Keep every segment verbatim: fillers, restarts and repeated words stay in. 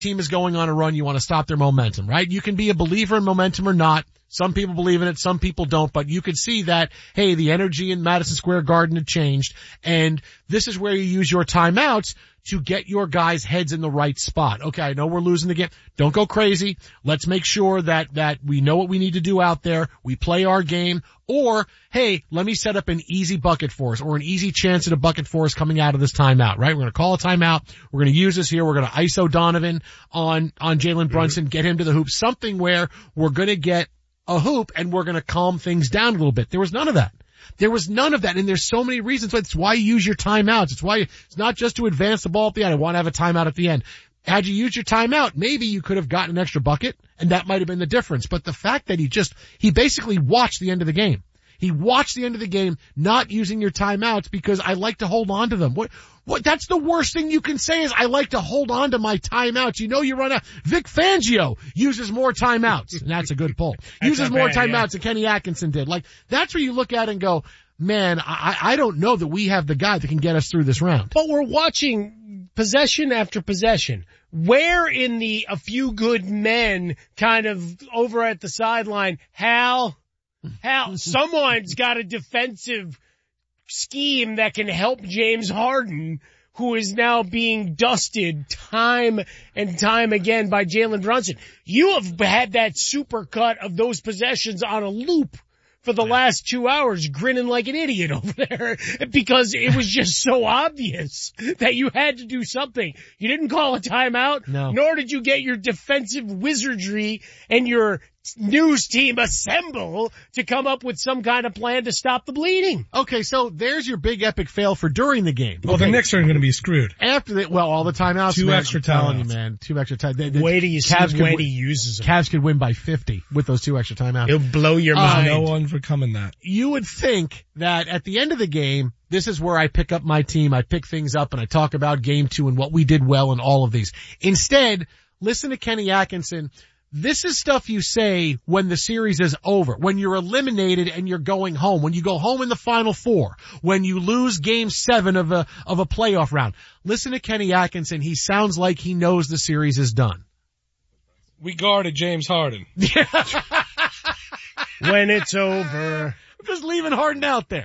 team is going on a run, you want to stop their momentum, right? You can be a believer in momentum or not. Some people believe in it, some people don't, but you could see that, hey, the energy in Madison Square Garden had changed, and this is where you use your timeouts to get your guys' heads in the right spot. Okay, I know we're losing the game. Don't go crazy. Let's make sure that, that we know what we need to do out there. We play our game. Or, hey, let me set up an easy bucket for us or an easy chance at a bucket for us coming out of this timeout, right? We're going to call a timeout. We're going to use this here. We're going to I S O Donovan on, on Jalen Brunson, get him to the hoop. Something where we're going to get a hoop and we're going to calm things down a little bit. There was none of that. There was none of that, and there's so many reasons. It's why you use your timeouts. It's why it's not just to advance the ball at the end. I want to have a timeout at the end. Had you used your timeout, maybe you could have gotten an extra bucket, and that might have been the difference. But the fact that he just, he basically watched the end of the game. He watched the end of the game not using your timeouts because I like to hold on to them. What, what, that's the worst thing you can say is I like to hold on to my timeouts. You know you run out. Vic Fangio uses more timeouts, and that's a good pull. Uses more bad, timeouts yeah. than Kenny Atkinson did. Like, that's where you look at it and go, man, I, I don't know that we have the guy that can get us through this round. But we're watching possession after possession. Where in the a few good men kind of over at the sideline, Hal, Hal, someone's got a defensive scheme that can help James Harden, who is now being dusted time and time again by Jalen Brunson. You have had that super cut of those possessions on a loop for the last two hours, grinning like an idiot over there because it was just so obvious that you had to do something. You didn't call a timeout, no. Nor did you get your defensive wizardry and your news team assemble to come up with some kind of plan to stop the bleeding. Okay, so there's your big epic fail for during the game. Well, okay. The Knicks are going to be screwed. After the, well, all the timeouts. Two man, extra I'm telling timeouts. you, man. Two extra timeouts. Wait till you see Cavs when could, he uses them. Cavs could win by fifty with those two extra timeouts. It'll blow your Uh, mind. No one for coming that. You would think that at the end of the game, this is where I pick up my team, I pick things up, and I talk about game two and what we did well and all of these. Instead, listen to Kenny Atkinson. This is stuff you say when the series is over, when you're eliminated and you're going home, when you go home in the Final Four, when you lose game seven of a, of a playoff round. Listen to Kenny Atkinson. He sounds like he knows the series is done. We guarded James Harden. When it's over. Just leaving Harden out there.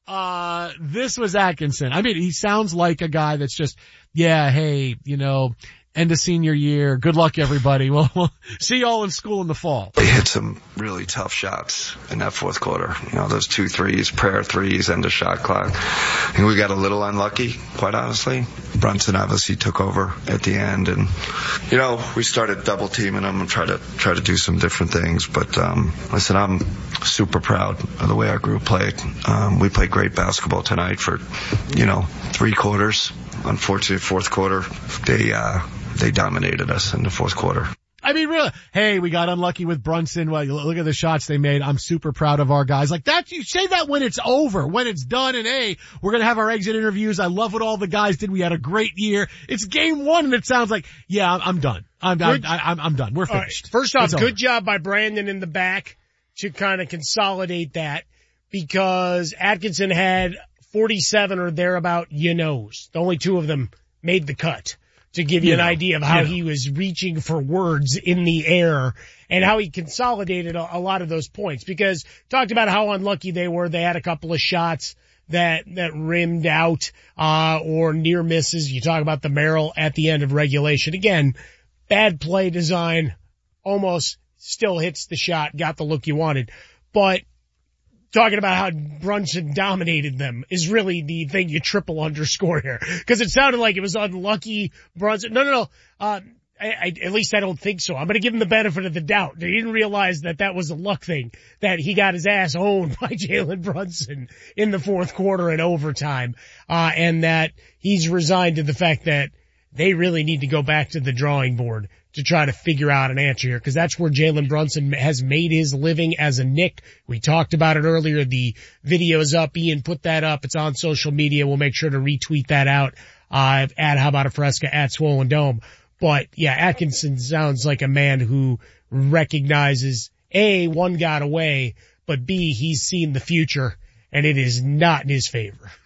Uh, this was Atkinson. I mean, he sounds like a guy that's just, yeah, hey, you know, end of senior year. Good luck, everybody. We'll, we'll see y'all in school in the fall. They hit some really tough shots in that fourth quarter. You know, those two threes, prayer threes, end of shot clock. And we got a little unlucky, quite honestly. Brunson obviously took over at the end, and you know, we started double teaming them and try to try to do some different things. But um, listen, I'm super proud of the way our group played. Um, we played great basketball tonight for, you know, three quarters. Unfortunately, fourth quarter, they uh, they dominated us in the fourth quarter. I mean, really, hey, we got unlucky with Brunson. Well, you look at the shots they made. I'm super proud of our guys. Like that, you say that when it's over, when it's done, and hey, we're going to have our exit interviews. I love what all the guys did. We had a great year. It's game one, and it sounds like, yeah, I'm, I'm done. I'm, I'm, I'm, I'm done. We're finished. Right. First off, it's good over. job by Brandon in the back to kind of consolidate that because Atkinson had forty-seven or thereabout, you knows. The only two of them made the cut. To give you, you an know, idea of how you know. he was reaching for words in the air and how he consolidated a, a lot of those points because talked about how unlucky they were. They had a couple of shots that, that rimmed out, uh, or near misses. You talk about the Merrill at the end of regulation. Again, bad play design, almost still hits the shot, got the look you wanted, but talking about how Brunson dominated them is really the thing you triple underscore here. Cause it sounded like it was unlucky Brunson. No, no, no. Uh, I, I, at least I don't think so. I'm going to give him the benefit of the doubt. He didn't realize that that was a luck thing, that he got his ass owned by Jalen Brunson in the fourth quarter and overtime. Uh, and that he's resigned to the fact that they really need to go back to the drawing board to try to figure out an answer here, because that's where Jalen Brunson has made his living as a Knick. We talked about it earlier. The video's up. Ian put that up. It's on social media. We'll make sure to retweet that out, uh, at How About a Fresca, at Swollen Dome. But yeah, Atkinson sounds like a man who recognizes, A, one got away, but B, he's seen the future, and it is not in his favor.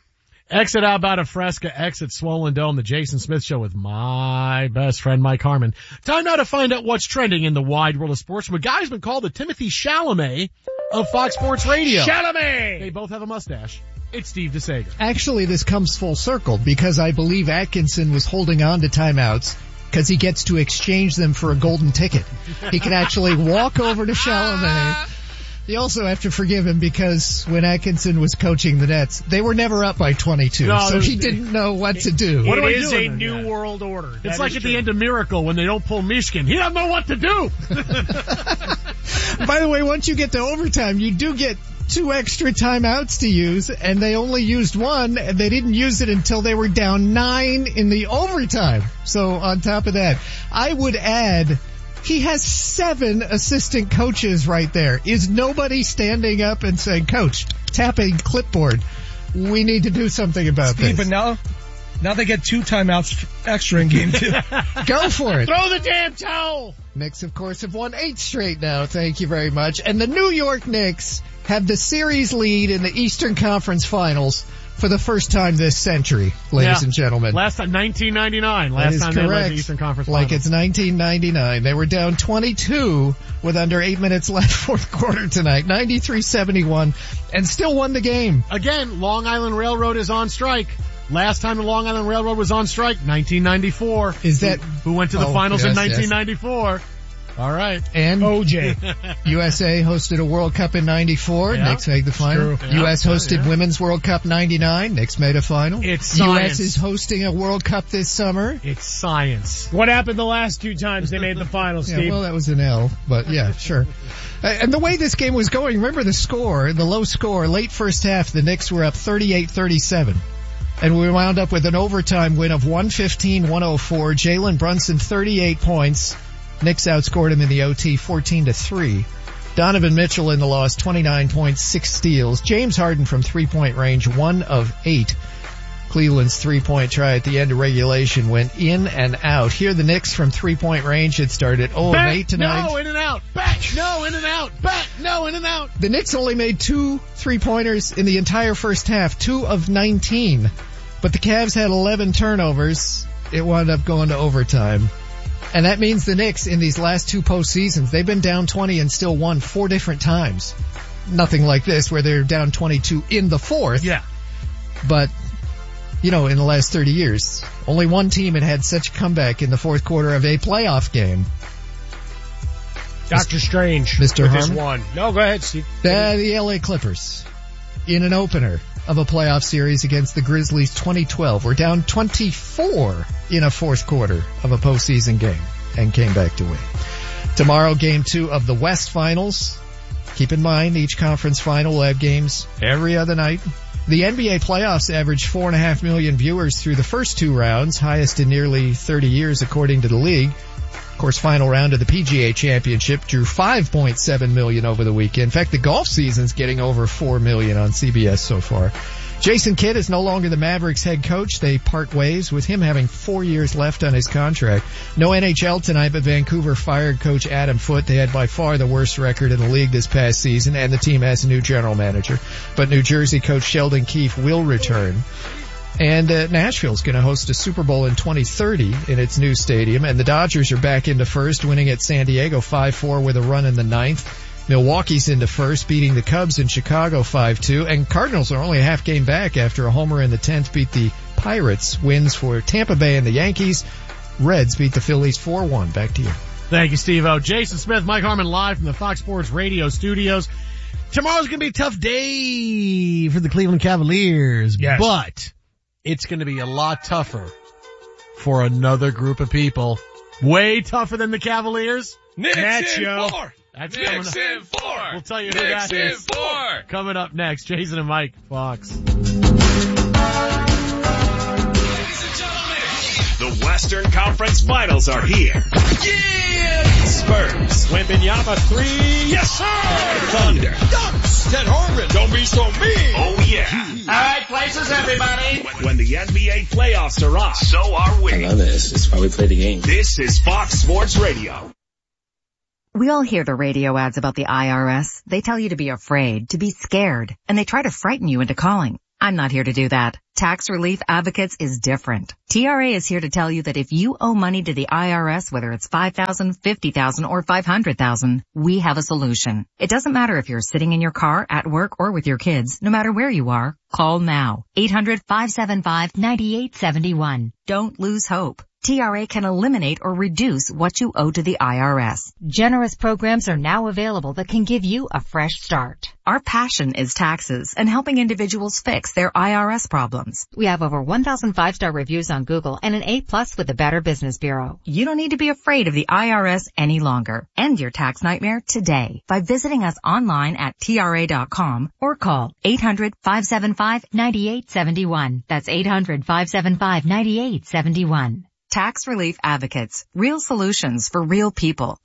Exit out about a Fresca, exit Swollen Dome, the Jason Smith Show with my best friend Mike Harmon. Time now to find out what's trending in the wide world of sports from a guy who's been called the Timothy Chalamet of Fox Sports Radio. Chalamet! They both have a mustache. It's Steve DeSager. Actually, this comes full circle because I believe Atkinson was holding on to timeouts because he gets to exchange them for a golden ticket. He can actually walk over to Chalamet. You also have to forgive him because when Atkinson was coaching the Nets, they were never up by twenty-two, no, so he didn't know what to do. It What do I is do a then? new Yeah. world order. It's That like is at true. the end of Miracle when they don't pull Mishkin. He doesn't know what to do. By the way, once you get to overtime, you do get two extra timeouts to use, and they only used one, and they didn't use it until they were down nine in the overtime. So on top of that, I would add, he has seven assistant coaches right there. Is nobody standing up and saying, Coach, tapping clipboard, we need to do something about Steve, but this? now, now they get two timeouts extra in game two. Go for it. Throw the damn towel! Knicks, of course, have won eight straight now. Thank you very much. And the New York Knicks have the series lead in the Eastern Conference Finals for the first time this century, ladies Yeah. and gentlemen. Last time, nineteen ninety-nine. That Last is time they led correct. the Eastern Conference Like Finals. it's nineteen ninety-nine. They were down twenty-two with under eight minutes left fourth quarter tonight. ninety-three seventy-one and still won the game. Again, Long Island Railroad is on strike. Last time the Long Island Railroad was on strike, nineteen ninety-four. Is that- Who, who went to the Oh, finals in yes, yes. nineteen ninety-four? All right. And O J. U S A hosted a World Cup in ninety-four. Yeah. Knicks made the final. true. Yeah. U S hosted Yeah. Women's World Cup ninety-nine. Knicks made a final. It's U S science. is hosting a World Cup this summer. It's science. What happened the last two times they made the finals, Yeah, Steve? well, that was an L, but yeah, sure. Uh, And the way this game was going, remember the score, the low score, late first half, the Knicks were up thirty-eight thirty-seven. And we wound up with an overtime win of one fifteen one oh four. Jalen Brunson, thirty-eight points. Knicks outscored him in the O T fourteen to three. Donovan Mitchell in the loss, twenty-nine points, six steals. James Harden from three-point range, one of eight. Cleveland's three-point try at the end of regulation went in and out. Here the Knicks from three-point range had started oh of eight tonight. No, in and out. Back, no, in and out. Back, no, in and out. The Knicks only made two three-pointers in the entire first half, two of nineteen. But the Cavs had eleven turnovers. It wound up going to overtime. And that means the Knicks in these last two postseasons, they've been down twenty and still won four different times. Nothing like this where they're down twenty-two in the fourth. Yeah. But, you know, in the last thirty years, only one team had had such a comeback in the fourth quarter of a playoff game. Doctor Strange. Mister with his Harmon? one. No, go ahead, Steve. The, the L A Clippers in an opener of a playoff series against the Grizzlies twenty twelve. We're down twenty-four in a fourth quarter of a postseason game and came back to win. Tomorrow, game two of the West Finals. Keep in mind, each conference final will have games every other night. The N B A playoffs averaged four and a half million viewers through the first two rounds, highest in nearly thirty years according to the league. Of course, final round of the P G A Championship drew five point seven million over the weekend. In fact, the golf season's getting over four million on C B S so far. Jason Kidd is no longer the Mavericks head coach. They part ways with him having four years left on his contract. No N H L tonight, but Vancouver fired coach Adam Foote. They had by far the worst record in the league this past season, and the team has a new general manager. But New Jersey coach Sheldon Keefe will return. And uh, Nashville's going to host a Super Bowl in twenty thirty in its new stadium. And the Dodgers are back into first, winning at San Diego five four with a run in the ninth. Milwaukee's into first, beating the Cubs in Chicago five two. And Cardinals are only a half game back after a homer in the tenth beat the Pirates. Wins for Tampa Bay and the Yankees. Reds beat the Phillies four one. Back to you. Thank you, Steve-O. Jason Smith, Mike Harmon live from the Fox Sports Radio studios. Tomorrow's going to be a tough day for the Cleveland Cavaliers. Yes. But it's going to be a lot tougher for another group of people. Way tougher than the Cavaliers. Knicks Match, in yo. four. That's coming Knicks up. in four. We'll tell you who Knicks that in is. four. Coming up next, Jason and Mike, Fox. The Western Conference Finals are here. Yeah! Spurs. Wembanyama three. Yes, sir! Thunder. Dunks. Ted Harmon. Don't be so mean. Oh, yeah. All right, places, everybody. When, when the N B A playoffs are on, so are we. I love it. It's just why we play the game. This is Fox Sports Radio. We all hear the radio ads about the I R S. They tell you to be afraid, to be scared, and they try to frighten you into calling. I'm not here to do that. Tax Relief Advocates is different. T R A is here to tell you that if you owe money to the I R S, whether it's five thousand dollars, fifty thousand dollars, or five hundred thousand dollars, we have a solution. It doesn't matter if you're sitting in your car, at work, or with your kids. No matter where you are, call now. eight hundred, five seven five, nine eight seven one. Don't lose hope. T R A can eliminate or reduce what you owe to the I R S. Generous programs are now available that can give you a fresh start. Our passion is taxes and helping individuals fix their I R S problems. We have over one thousand five-star reviews on Google and an A plus with the Better Business Bureau. You don't need to be afraid of the I R S any longer. End your tax nightmare today by visiting us online at T R A dot com or call eight hundred, five seven five, nine eight seven one. That's eight hundred, five seven five, nine eight seven one. Tax Relief Advocates. Real solutions for real people.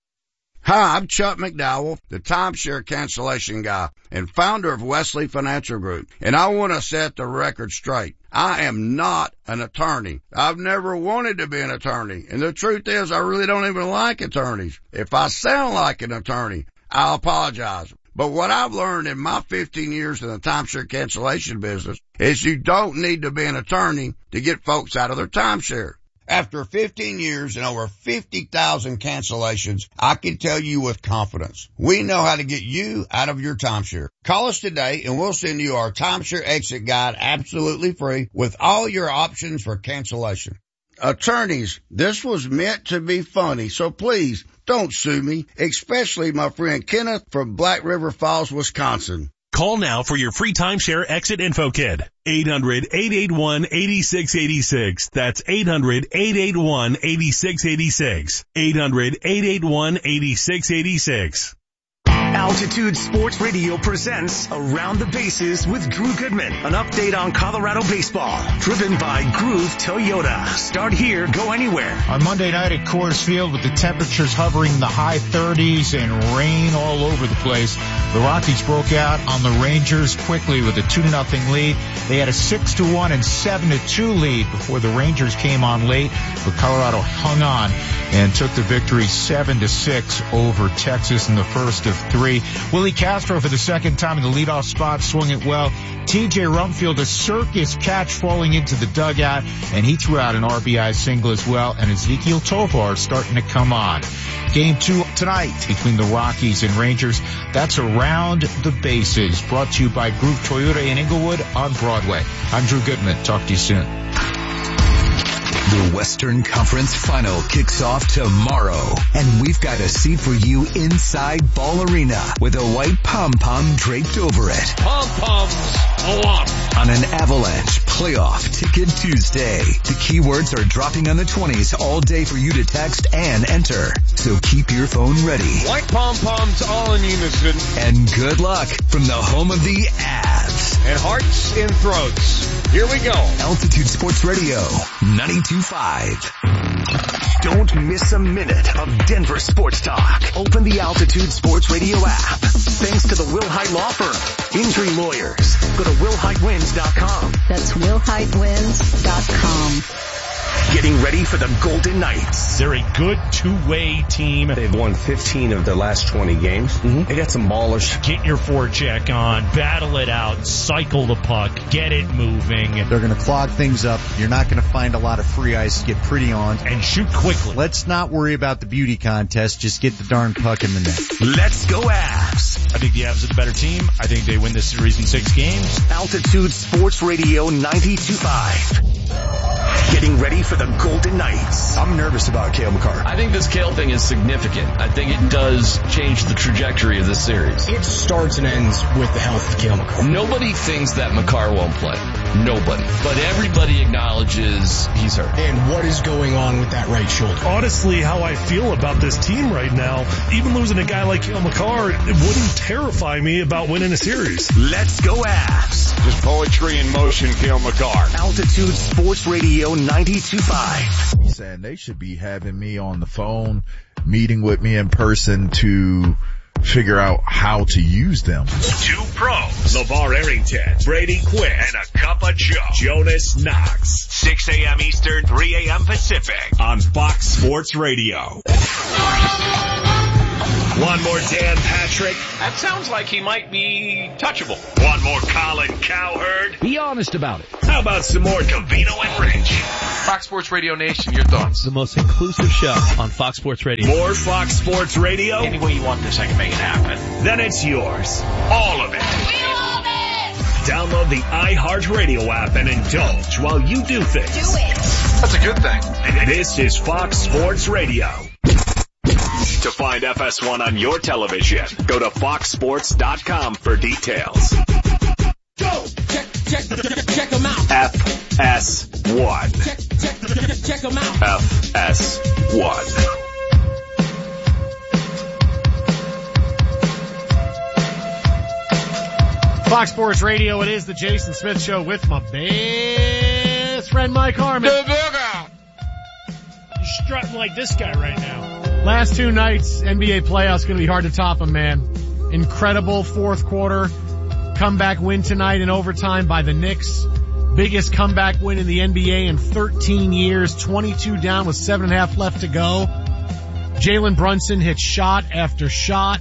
Hi, I'm Chuck McDowell, the timeshare cancellation guy and founder of Wesley Financial Group, and I want to set the record straight. I am not an attorney. I've never wanted to be an attorney, and the truth is I really don't even like attorneys. If I sound like an attorney, I'll apologize. But what I've learned in my fifteen years in the timeshare cancellation business is you don't need to be an attorney to get folks out of their timeshare. After fifteen years and over fifty thousand cancellations, I can tell you with confidence, we know how to get you out of your timeshare. Call us today and we'll send you our timeshare exit guide absolutely free with all your options for cancellation. Attorneys, this was meant to be funny, so please don't sue me, especially my friend Kenneth from Black River Falls, Wisconsin. Call now for your free timeshare exit info kit. eight hundred, eight eight one, eight six eight six. That's eight hundred, eight eight one, eight six eight six. eight hundred, eight eight one, eight six eight six. Altitude Sports Radio presents Around the Bases with Drew Goodman. An update on Colorado baseball. Driven by Groove Toyota. Start here, go anywhere. On Monday night at Coors Field with the temperatures hovering in the high thirties and rain all over the place, the Rockies broke out on the Rangers quickly with a two to nothing lead. They had a six to one and seven to two lead before the Rangers came on late, but Colorado hung on and took the victory seven to six over Texas in the first of three. Willie Castro for the second time in the leadoff spot swung it well. T J Rumfield, a circus catch falling into the dugout, and he threw out an R B I single as well, and Ezekiel Tovar starting to come on. Game two tonight between the Rockies and Rangers. That's Around the Bases, brought to you by Groove Toyota in Inglewood on Broadway. I'm Drew Goodman. Talk to you soon. The Western Conference Final kicks off tomorrow, and we've got a seat for you inside Ball Arena with a white pom-pom draped over it. Pom-poms a lot. On an Avalanche Playoff Ticket Tuesday. The keywords are dropping on the twenties all day for you to text and enter. So keep your phone ready. White pom-poms all in unison. And good luck from the home of the Avs. And hearts in throats. Here we go. Altitude Sports Radio, ninety-two point five. Don't miss a minute of Denver sports talk. Open the Altitude Sports Radio app. Thanks to the Wilhite Law Firm. Injury lawyers. Go to will hite wins dot com. That's will hite wins dot com. Getting ready for the Golden Knights. They're a good two-way team. They've won fifteen of their last twenty games. Mm-hmm. They got some ballers. Get your forecheck on, battle it out, cycle the puck, get it moving. They're going to clog things up. You're not going to find a lot of free ice to get pretty on. And shoot quickly. Let's not worry about the beauty contest. Just get the darn puck in the net. Let's go Avs. I think the Avs are the better team. I think they win this series in six games. Altitude Sports Radio ninety-two point five. Getting ready for the Golden Knights. I'm nervous about Cale Makar. I think this Cale thing is significant. I think it does change the trajectory of this series. It starts and ends with the health of Cale Makar. Nobody thinks that Makar won't play. Nobody. But everybody acknowledges he's hurt. And what is going on with that right shoulder? Honestly, how I feel about this team right now, even losing a guy like Cale Makar, it wouldn't terrify me about winning a series. Let's go Avs. Just poetry in motion, Cale Makar. Altitude Sports Radio ninety-two point five. He's saying they should be having me on the phone, meeting with me in person to figure out how to use them. Two pros. LeVar Arrington, Brady Quinn, and a cup of Joe. Jonas Knox. six a.m. Eastern, three a.m. Pacific. On Fox Sports Radio. Want more Dan Patrick? That sounds like he might be touchable. Want more Colin Cowherd? Be honest about it. How about some more Covino and Rich? Fox Sports Radio Nation, your thoughts. The most inclusive show on Fox Sports Radio. More Fox Sports Radio? Any way you want this, I can make it happen. Then it's yours. All of it. We love it! Download the iHeartRadio app and indulge while you do things. Do it. That's a good thing. This is Fox Sports Radio. To find F S one on your television, go to fox sports dot com for details. Go! Check, check, check, check them out. F S one. Check, check, check, check them out. F S one. Fox Sports Radio, it is the Jason Smith Show with my best friend Mike Harmon. You're strutting like this guy right now. Last two nights, N B A playoffs going to be hard to top them, man. Incredible fourth quarter comeback win tonight in overtime by the Knicks. Biggest comeback win in the N B A in thirteen years. twenty-two down with seven and a half left to go. Jalen Brunson hit shot after shot.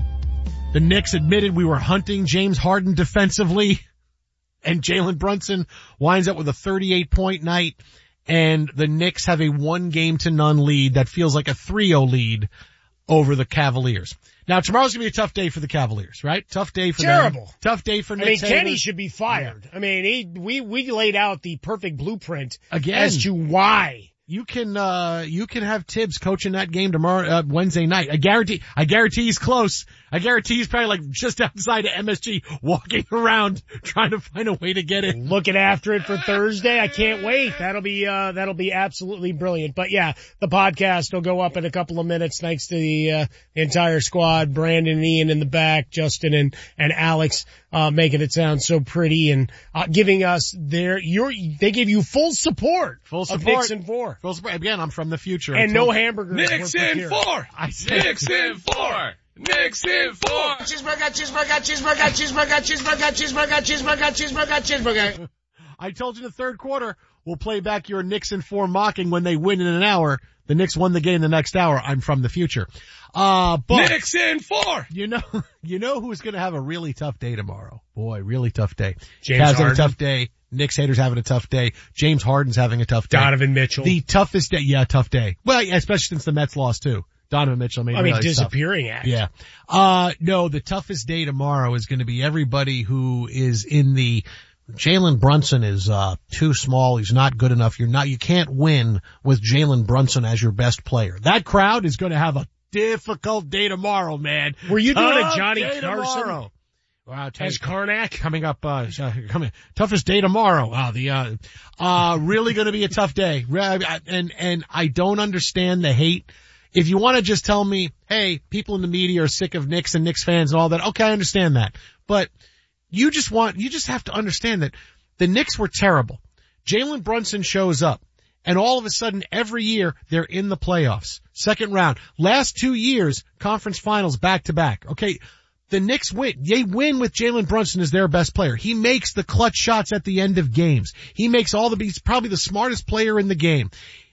The Knicks admitted we were hunting James Harden defensively, and Jalen Brunson winds up with a thirty-eight point night, and the Knicks have a one game to none lead that feels like a three oh lead over the Cavaliers. Now tomorrow's gonna be a tough day for the Cavaliers, right? Tough day for Terrible. them. Tough day for I Knicks. mean, Kenny haters. should be fired. Yeah. I mean, he, we, we laid out the perfect blueprint Again. as to why. You can, uh, you can have Tibbs coaching that game tomorrow, uh, Wednesday night. I guarantee, I guarantee he's close. I guarantee he's probably like just outside of M S G walking around trying to find a way to get it. Looking after it for Thursday. I can't wait. That'll be, uh, that'll be absolutely brilliant. But yeah, the podcast will go up in a couple of minutes thanks to the, uh, the entire squad. Brandon and Ian in the back, Justin and, and Alex, uh, making it sound so pretty and, uh, giving us their, your, they give you full support. Full support. Of Knicks in four. Full support. Again, I'm from the future. And no hamburgers. Knicks in four! I said, Knicks in four! Knicks in four! Cheeseburger, cheeseburger, cheeseburger, cheeseburger, cheeseburger, cheeseburger, cheeseburger, cheeseburger, cheeseburger. I told you in the third quarter, we'll play back your Knicks in four mocking when they win in an hour. The Knicks won the game the next hour. I'm from the future. Uh, but. Knicks in four! You know, you know who's gonna have a really tough day tomorrow? Boy, really tough day. James Cavs have Harden. a tough day. Knicks haters having a tough day. James Harden's having a tough day. Donovan Mitchell. The toughest day, yeah, tough day. Well, yeah, especially since the Mets lost too. Donovan Mitchell made I mean, really disappearing tough. act. Yeah. Uh, no, the toughest day tomorrow is going to be everybody who is in the, Jalen Brunson is, uh, too small. He's not good enough. You're not, you can't win with Jalen Brunson as your best player. That crowd is going to have a difficult day tomorrow, man. Were you doing Tough a Johnny day Carson? tomorrow. Wow, As Karnak? coming up, uh, coming, toughest day tomorrow. Wow, the, uh, uh, really gonna be a tough day. And, and I don't understand the hate. If you want to just tell me, hey, people in the media are sick of Knicks and Knicks fans and all that, okay, I understand that. But you just want, you just have to understand that the Knicks were terrible. Jalen Brunson shows up, and all of a sudden, every year, they're in the playoffs. Second round. Last two years, conference finals back to back. Okay. The Knicks win. They win with Jalen Brunson as their best player. He makes the clutch shots at the end of games. He makes all the, he's probably the smartest player in the game.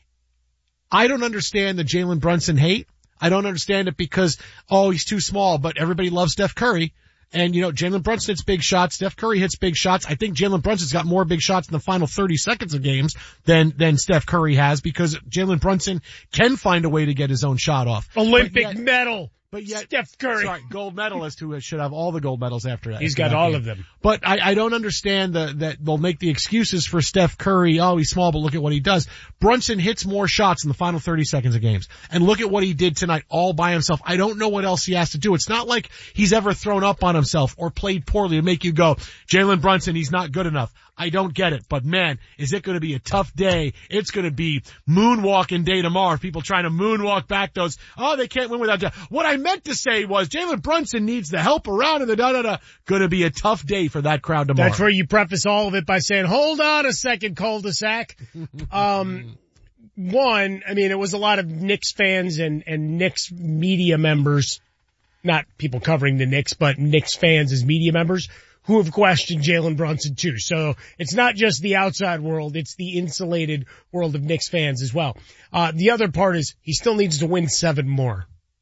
I don't understand the Jalen Brunson hate. I don't understand it because, oh, he's too small, but everybody loves Steph Curry. And, you know, Jalen Brunson hits big shots. Steph Curry hits big shots. I think Jalen Brunson's got more big shots in the final thirty seconds of games than, than Steph Curry has because Jalen Brunson can find a way to get his own shot off. Olympic But yet, medal. But yet, Steph Curry. Sorry, gold medalist who should have all the gold medals after that. He's got that all game. of them. But I, I don't understand the, that they'll make the excuses for Steph Curry. Oh, he's small, but look at what he does. Brunson hits more shots in the final thirty seconds of games. And look at what he did tonight all by himself. I don't know what else he has to do. It's not like he's ever thrown up on himself or played poorly to make you go, Jalen Brunson, he's not good enough. I don't get it, but man, is it going to be a tough day. It's going to be moonwalking day tomorrow. People trying to moonwalk back those, oh, they can't win without Jalen. What I meant to say was Jalen Brunson needs the help around and the da-da-da. Going to be a tough day for that crowd tomorrow. That's where you preface all of it by saying, hold on a second, cul-de-sac. um, one, I mean, it was a lot of Knicks fans and, and Knicks media members, not people covering the Knicks, but Knicks fans as media members, who have questioned Jalen Brunson too. So it's not just the outside world, it's the insulated world of Knicks fans as well. Uh, the other part is he still needs to win seven more.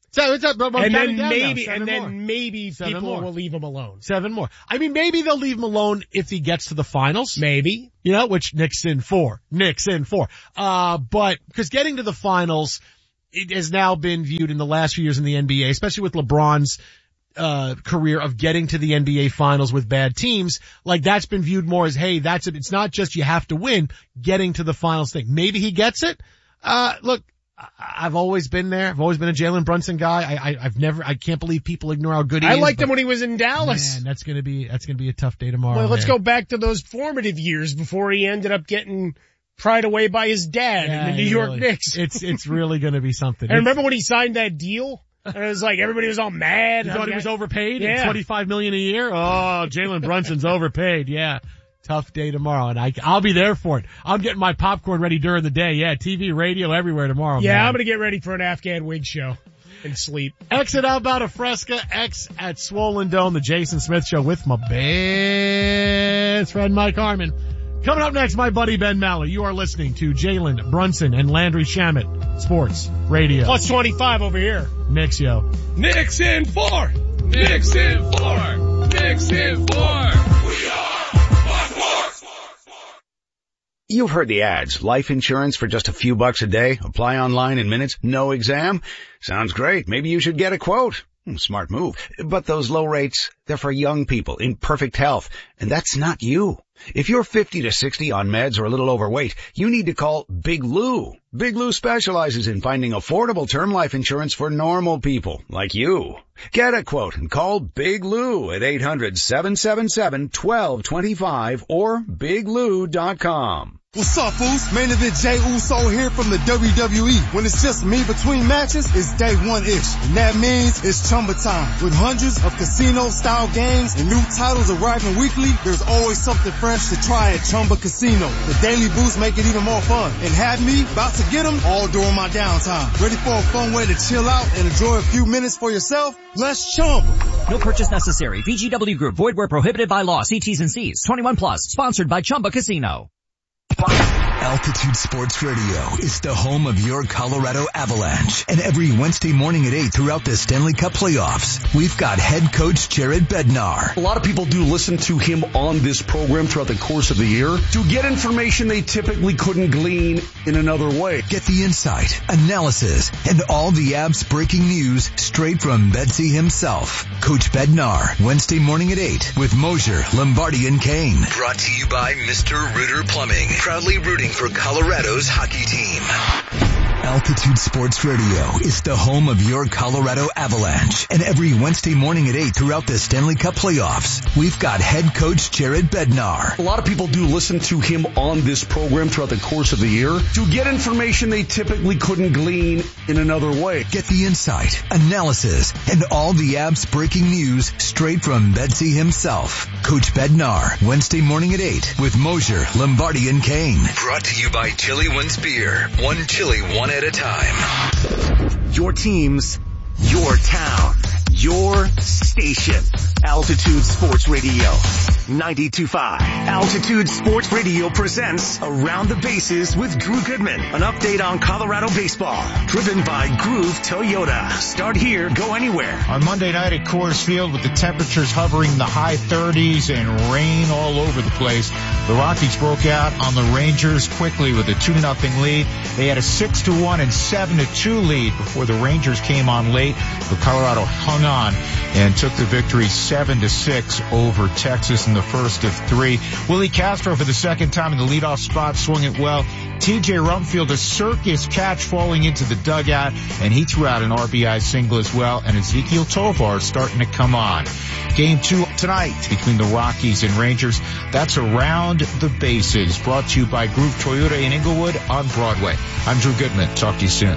So it's a, but and then down maybe, now, and then more. maybe seven people more. will leave him alone. Seven more. I mean, maybe they'll leave him alone if he gets to the finals. Maybe. You know, which Nick's in for. Nick's in for. Uh, but, because getting to the finals, it has now been viewed in the last few years in the N B A, especially with LeBron's, uh, career of getting to the N B A finals with bad teams, like that's been viewed more as, hey, that's it. It's not just you have to win, getting to the finals thing. Maybe he gets it. Uh, look, I've always been there. I've always been a Jalen Brunson guy. I, I, I've never, I can't believe people ignore how good he I is. liked but, him when he was in Dallas. Man, that's gonna be, that's gonna be a tough day tomorrow. Well, let's man. go back to those formative years before he ended up getting pried away by his dad Yeah, in the New York really, Knicks. It's, it's really gonna be something. And remember when he signed that deal? And it was like everybody was all mad. You thought he was overpaid? Yeah. twenty-five million dollars a year? Oh, Jalen Brunson's overpaid. Yeah. Tough day tomorrow, and I, I'll be there for it. I'm getting my popcorn ready during the day. Yeah, T V, radio, everywhere tomorrow. Yeah, man. I'm gonna get ready for an Afghan wig show and sleep. X at Alberta Fresca, X at Swollen Dome, the Jason Smith Show with my best friend Mike Harmon. Coming up next, my buddy Ben Maller. You are listening to Jalen Brunson and Landry Shamet, Sports Radio. Plus twenty-five over here. Knicks, yo. Knicks in four. Knicks in four. Knicks in four. We are. You've heard the ads. Life insurance for just a few bucks a day. Apply online in minutes. No exam. Sounds great. Maybe you should get a quote. Smart move. But those low rates, they're for young people in perfect health. And that's not you. If you're fifty to sixty on meds or a little overweight, you need to call Big Lou. Big Lou specializes in finding affordable term life insurance for normal people like you. Get a quote and call Big Lou at eight hundred, seven seven seven, one two two five or big lou dot com. What's up, fools? Main event Jey Uso here from the W W E. When it's just me between matches, it's day one-ish. And that means it's Chumba time. With hundreds of casino-style games and new titles arriving weekly, there's always something fresh to try at Chumba Casino. The daily boosts make it even more fun. And have me about to get them all during my downtime. Ready for a fun way to chill out and enjoy a few minutes for yourself? Let's Chumba. No purchase necessary. V G W Group. Void where prohibited by law. See T's and C's. twenty-one plus. Sponsored by Chumba Casino. Altitude Sports Radio is the home of your Colorado Avalanche. And every Wednesday morning at eight throughout the Stanley Cup playoffs, we've got head coach Jared Bednar. A lot of people do listen to him on this program throughout the course of the year to get information they typically couldn't glean in another way. Get the insight, analysis, and all the Abs breaking news straight from Bedsy himself. Coach Bednar, Wednesday morning at eight with Mosier, Lombardi, and Kane. Brought to you by Mister Rooter Plumbing. Proudly rooting for Colorado's hockey team. Altitude Sports Radio is the home of your Colorado Avalanche. And every Wednesday morning at eight throughout the Stanley Cup playoffs, we've got head coach Jared Bednar. A lot of people do listen to him on this program throughout the course of the year to get information they typically couldn't glean in another way. Get the insight, analysis, and all the Abs breaking news straight from Bedsy himself. Coach Bednar, Wednesday morning at eight with Mosier, Lombardi, and Kane. Brought to you by Chili Wins Beer. One chili, one at a time. Your teams, your town, your station. Altitude Sports Radio. ninety-two point five. Altitude Sports Radio presents Around the Bases with Drew Goodman. An update on Colorado baseball. Driven by Groove Toyota. Start here, go anywhere. On Monday night at Coors Field with the temperatures hovering the high thirties and rain all over the place, the Rockies broke out on the Rangers quickly with a two to nothing lead. They had a six to one and seven to two lead before the Rangers came on late, but Colorado hung on and took the victory seven to six over Texas in the first of three. Willie Castro for the second time in the leadoff spot, swung it well. T J Rumfield, a circus catch falling into the dugout, and he threw out an R B I single as well, and Ezekiel Tovar starting to come on. Game two tonight between the Rockies and Rangers. That's Around the Bases, brought to you by Groove Toyota in Inglewood on Broadway. I'm Drew Goodman. Talk to you soon.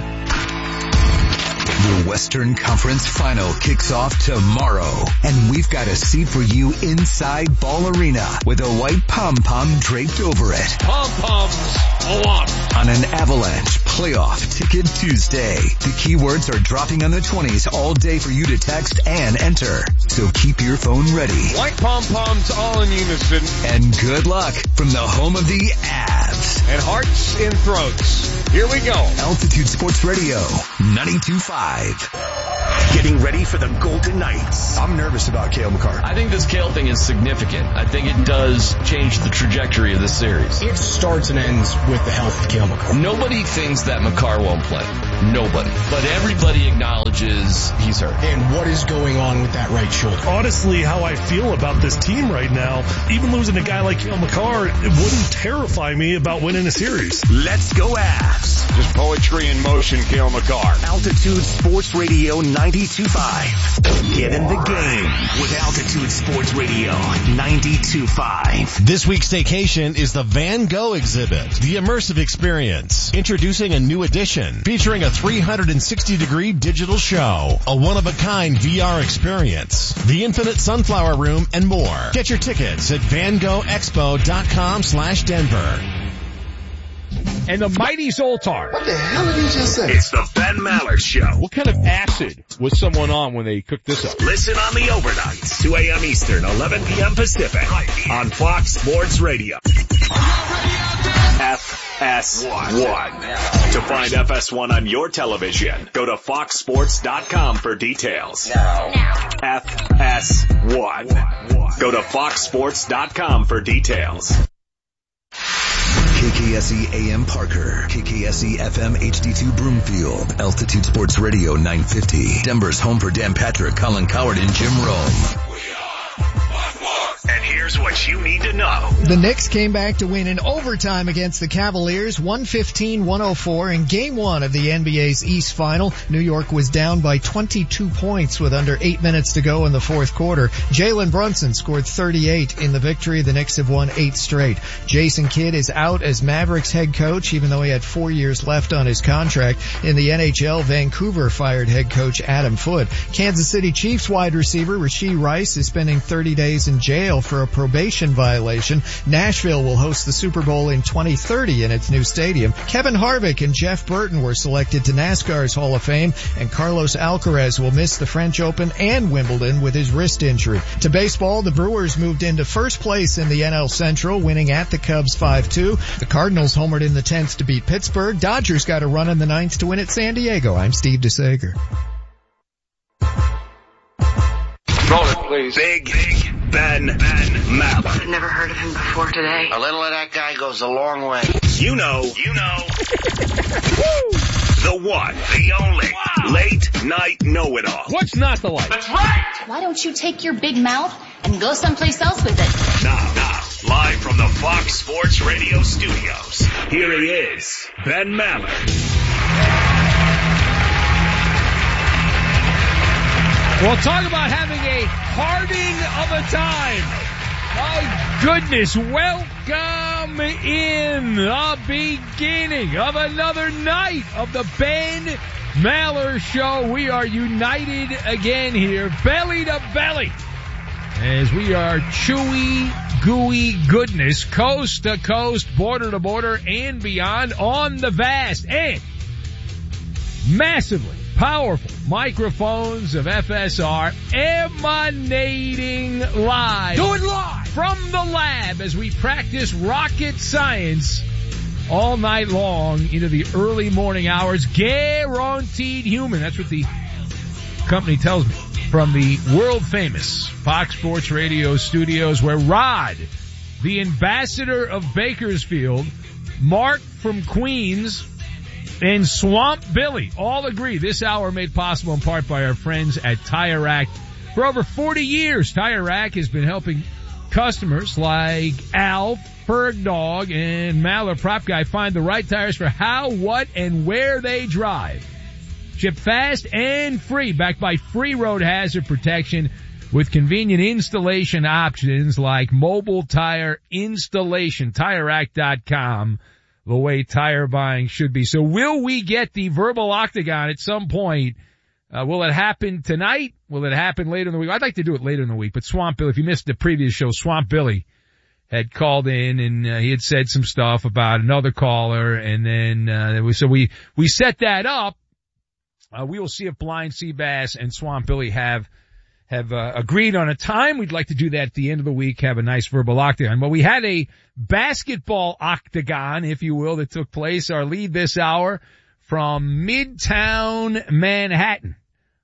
The Western Conference Final kicks off tomorrow, and we've got a seat for you inside Ball Arena with a white pom-pom draped over it. Pom-poms go on. On an Avalanche Playoff Ticket Tuesday. The keywords are dropping on the twenties all day for you to text and enter. So keep your phone ready. White pom-poms all in unison. And good luck from the home of the Avs. And hearts in throats. Here we go. Altitude Sports Radio, ninety-two point five. getting ready for the Golden Knights. I'm nervous about Cale Makar. I think this Cale thing is significant. I think it does change the trajectory of this series. It starts and ends with the health of Cale Makar. Nobody thinks that Makar won't play. Nobody. But everybody acknowledges he's hurt. And what is going on with that right shoulder? Honestly, how I feel about this team right now, even losing a guy like Cale Makar, it wouldn't terrify me about winning a series. Let's go Avs. Just poetry in motion, Cale Makar. Altitude Sports Radio ninety-two point five. Get in the game with Altitude Sports Radio ninety-two point five. This week's staycation is the Van Gogh exhibit, the immersive experience. Introducing a new edition featuring a three hundred sixty degree digital show, a one-of-a-kind V R experience, the infinite sunflower room, and more. Get your tickets at van gogh expo dot com slash Denver. And the mighty Zoltar. What the hell did he just say? It's the Ben Maller Show. What kind of acid was someone on when they cooked this up? Listen on the overnights, two a.m. Eastern, eleven p.m. Pacific, on Fox Sports Radio. F S one. To find F S one on your television, go to fox sports dot com for details. Now. F S one. Go to fox sports dot com for details. K K S E A M Parker, K K S E F M H D two Broomfield, Altitude Sports Radio nine fifty, Denver's home for Dan Patrick, Colin Coward, and Jim Rome. And here's what you need to know. The Knicks came back to win in overtime against the Cavaliers, one fifteen one oh four in game one of the N B A's East Final. New York was down by twenty-two points with under eight minutes to go in the fourth quarter. Jalen Brunson scored thirty-eight in the victory. The Knicks have won eight straight. Jason Kidd is out as Mavericks head coach, even though he had four years left on his contract. In the N H L, Vancouver fired head coach Adam Foote. Kansas City Chiefs wide receiver Rashee Rice is spending thirty days in jail for a probation violation. Nashville will host the Super Bowl in twenty thirty in its new stadium. Kevin Harvick and Jeff Burton were selected to NASCAR's Hall of Fame, and Carlos Alcaraz will miss the French Open and Wimbledon with his wrist injury. To baseball, the Brewers moved into first place in the N L Central, winning at the Cubs five two. The Cardinals homered in the tenth to beat Pittsburgh. Dodgers got a run in the ninth to win at San Diego. I'm Steve DeSager. Roll it, please. Big, big Ben, Ben Maller. I've never heard of him before today. A little of that guy goes a long way. You know, you know. The one, the only, wow. Late night know-it-all. What's not the light? That's right! Why don't you take your big mouth and go someplace else with it? Now, now, live from the Fox Sports Radio studios, here he is, Ben Maller. Well, talk about having a harding of a time. My goodness, welcome in the beginning of another night of the Ben Maller Show. We are united again here, belly to belly, as we are chewy, gooey goodness, coast to coast, border to border, and beyond on the vast and massively powerful microphones of F S R, emanating live. Do it live! From the lab as we practice rocket science all night long into the early morning hours. Guaranteed human. That's what the company tells me. From the world famous Fox Sports Radio studios, where Rod, the ambassador of Bakersfield, Mark from Queens, and Swamp Billy all agree this hour made possible in part by our friends at Tire Rack. For over forty years, Tire Rack has been helping customers like Al, Ferg Dog, and Maller Prop Guy find the right tires for how, what, and where they drive. Ship fast and free, backed by free road hazard protection with convenient installation options like mobile tire installation. Tire Rack dot com. The way tire buying should be. So will we get the verbal octagon at some point? Uh, will it happen tonight? Will it happen later in the week? I'd like to do it later in the week, but Swamp Billy, if you missed the previous show, Swamp Billy had called in and uh, he had said some stuff about another caller, and then uh, so we we set that up. Uh, we will see if Blind Seabass and Swamp Billy have have uh, agreed on a time. We'd like to do that at the end of the week, have a nice verbal octagon. Well, we had a basketball octagon, if you will, that took place. Our lead this hour from Midtown Manhattan.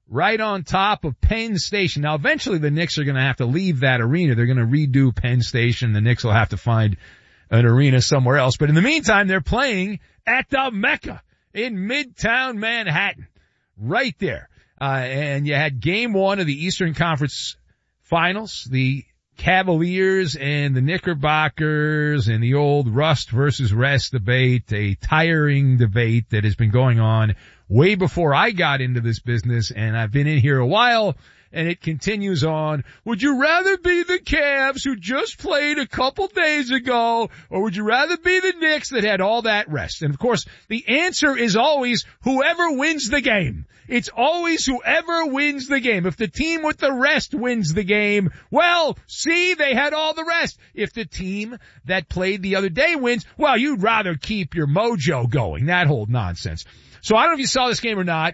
right on top of Penn Station. Now, eventually the Knicks are going to have to leave that arena. They're going to redo Penn Station. The Knicks will have to find an arena somewhere else. But in the meantime, they're playing at the Mecca in Midtown Manhattan, right there. Uh, and you had game one of the Eastern Conference Finals, the Cavaliers and the Knickerbockers and the old rust versus rest debate, a tiring debate that has been going on way before I got into this business, and I've been in here a while, and it continues on. Would you rather be the Cavs who just played a couple days ago, or would you rather be the Knicks that had all that rest? And of course, the answer is always whoever wins the game. It's always whoever wins the game. If the team with the rest wins the game, well, see, they had all the rest. If the team that played the other day wins, well, you'd rather keep your mojo going. That whole nonsense. So I don't know if you saw this game or not.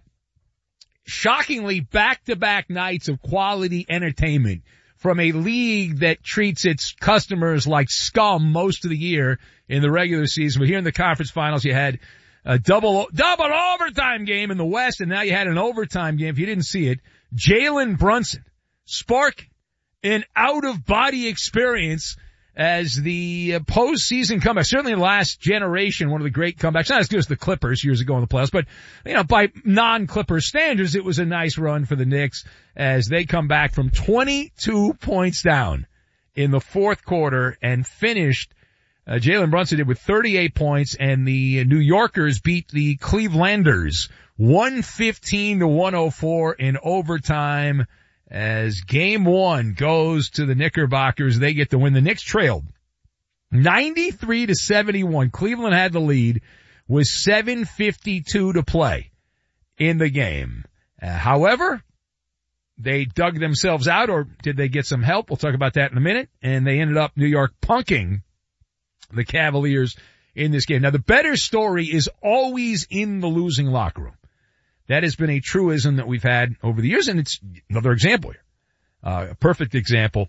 Shockingly, back-to-back nights of quality entertainment from a league that treats its customers like scum most of the year in the regular season. But here in the conference finals, you had a double, double overtime game in the West, and now you had an overtime game. If you didn't see it, Jalen Brunson sparking an out-of-body experience as the uh, postseason comeback. Certainly in the last generation, one of the great comebacks. Not as good as the Clippers years ago in the playoffs, but, you know, by non-Clippers standards, it was a nice run for the Knicks as they come back from twenty-two points down in the fourth quarter and finished. Uh, Jalen Brunson did with thirty-eight points, and the New Yorkers beat the Clevelanders one fifteen to one oh four in overtime. As game one goes to the Knickerbockers, they get the win. The Knicks trailed ninety-three to seventy-one. Cleveland had the lead with seven fifty-two to play in the game. Uh, however, they dug themselves out, or did they get some help? We'll talk about that in a minute. And they ended up New York punking the Cavaliers in this game. Now, the better story is always in the losing locker room. That has been a truism that we've had over the years, and it's another example here. Uh, a perfect example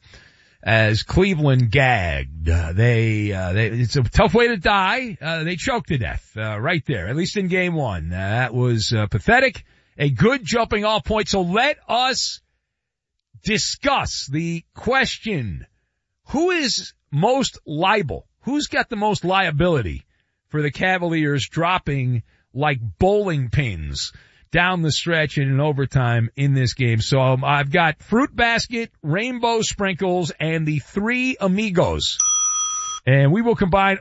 as Cleveland gagged. Uh, they, uh, they, it's a tough way to die. Uh, they choked to death, uh, right there, at least in game one. Uh, that was, uh, pathetic. A good jumping off point. So let us discuss the question. Who is most liable? Who's got the most liability for the Cavaliers dropping like bowling pins down the stretch in an overtime in this game? So um, I've got Fruit Basket, Rainbow Sprinkles, and the Three Amigos. And we will combine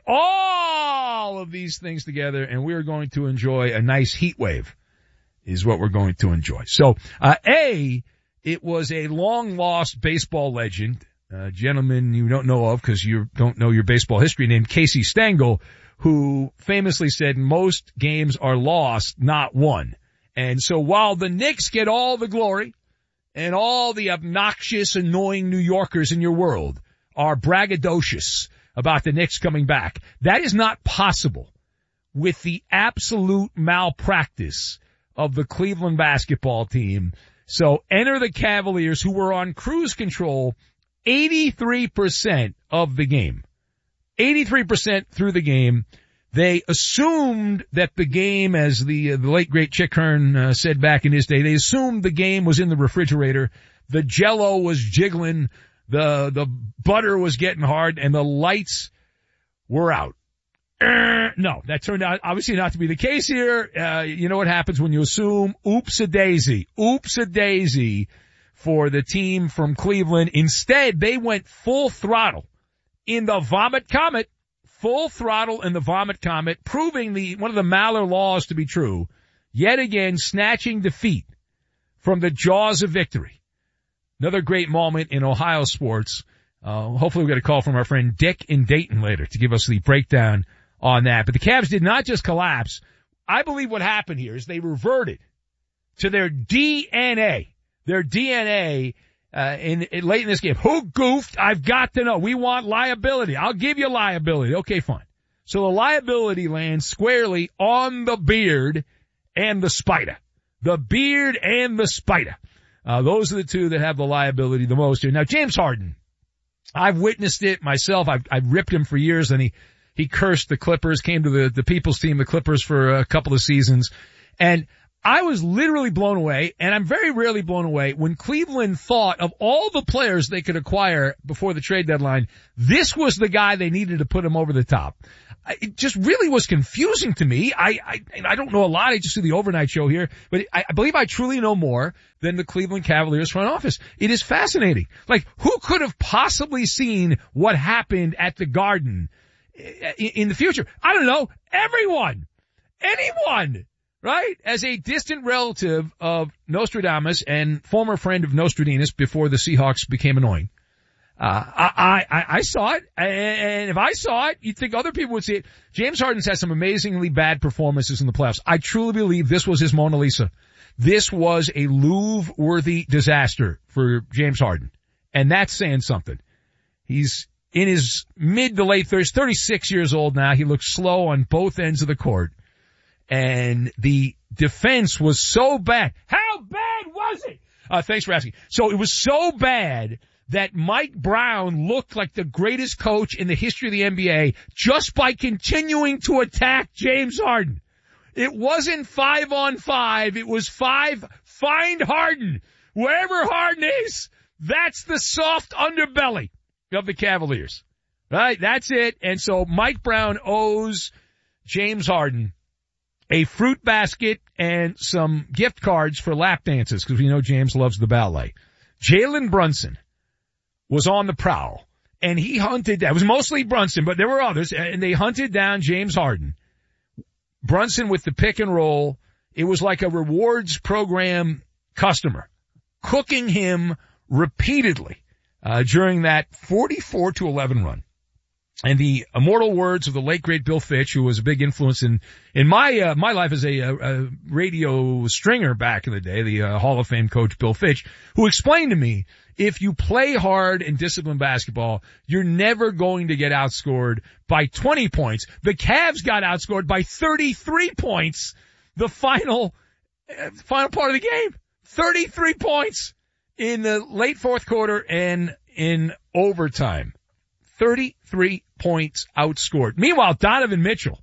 all of these things together, and we are going to enjoy a nice heat wave is what we're going to enjoy. So, uh, A, it was a long-lost baseball legend, a gentleman you don't know of because you don't know your baseball history, named Casey Stengel, who famously said most games are lost, not won. And so while the Knicks get all the glory and all the obnoxious, annoying New Yorkers in your world are braggadocious about the Knicks coming back, that is not possible with the absolute malpractice of the Cleveland basketball team. So enter the Cavaliers, who were on cruise control eighty-three percent of the game. eighty-three percent through the game. They assumed that the game, as the, uh, the late great Chick Hearn uh, said back in his day, they assumed the game was in the refrigerator. The Jell-O was jiggling, the the butter was getting hard, and the lights were out. Uh, no, that turned out obviously not to be the case here. Uh, you know what happens when you assume? Oops-a-daisy. Oops-a-daisy for the team from Cleveland. Instead, they went full throttle in the Vomit Comet. Full throttle in the Vomit Comet, proving the one of the Maller laws to be true. Yet again, snatching defeat from the jaws of victory. Another great moment in Ohio sports. Uh, hopefully we'll get a call from our friend Dick in Dayton later to give us the breakdown on that. But the Cavs did not just collapse. I believe what happened here is they reverted to their D N A. Their D N A Uh, in, in late in this game. Who goofed? I've got to know. We want liability. I'll give you liability. Okay, fine. So the liability lands squarely on the Beard and the Spider. The Beard and the Spider. Uh, those are the two that have the liability the most here. Now, James Harden, I've witnessed it myself. I've, I've ripped him for years, and he, he cursed the Clippers, came to the, the people's team, the Clippers, for a couple of seasons. And I was literally blown away, and I'm very rarely blown away, when Cleveland thought of all the players they could acquire before the trade deadline, this was the guy they needed to put him over the top. It just really was confusing to me. I, I, I don't know a lot. I just do the overnight show here, but I, I believe I truly know more than the Cleveland Cavaliers front office. It is fascinating. Like, who could have possibly seen what happened at the Garden in, in the future? I don't know. Everyone. Anyone. Right? As a distant relative of Nostradamus and former friend of Nostradamus before the Seahawks became annoying. Uh, I, I, I saw it, and if I saw it, you'd think other people would see it. James Harden's had some amazingly bad performances in the playoffs. I truly believe this was his Mona Lisa. This was a Louvre-worthy disaster for James Harden. And that's saying something. He's in his mid to late thirties, thirty-six years old now. He looks slow on both ends of the court. And the defense was so bad. How bad was it? Uh, thanks for asking. So it was so bad that Mike Brown looked like the greatest coach in the history of the N B A just by continuing to attack James Harden. It wasn't five on five. It was five, find Harden. Wherever Harden is, that's the soft underbelly of the Cavaliers. Right? That's it. And so Mike Brown owes James Harden a fruit basket and some gift cards for lap dances, because we know James loves the ballet. Jalen Brunson was on the prowl, and he hunted, that was mostly Brunson, but there were others, and they hunted down James Harden. Brunson with the pick and roll. It was like a rewards program customer, cooking him repeatedly uh, during that forty-four to eleven run. And the immortal words of the late great Bill Fitch, who was a big influence in in my uh, my life as a, a, a radio stringer back in the day, the uh, Hall of Fame coach Bill Fitch, who explained to me, if you play hard and disciplined basketball, you're never going to get outscored by twenty points. The Cavs got outscored by thirty-three points the final uh, final part of the game. thirty-three points in the late fourth quarter and in overtime. thirty-three points outscored. Meanwhile, Donovan Mitchell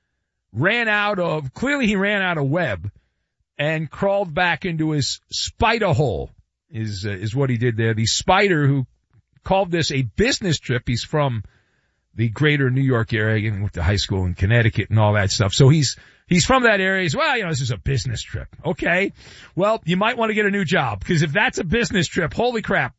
ran out of, clearly he ran out of web and crawled back into his spider hole is, uh, is what he did there. The spider who called this a business trip. He's from the greater New York area and went to high school in Connecticut and all that stuff. So he's, he's from that area. He's, well, you know, this is a business trip. Okay. Well, you might want to get a new job, because if that's a business trip, holy crap.